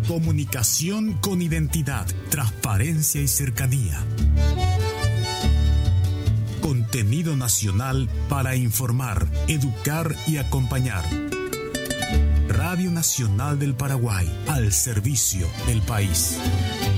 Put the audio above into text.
Comunicación con identidad, transparencia y cercanía. Contenido nacional para informar, educar y acompañar. Radio Nacional del Paraguay, al servicio del país.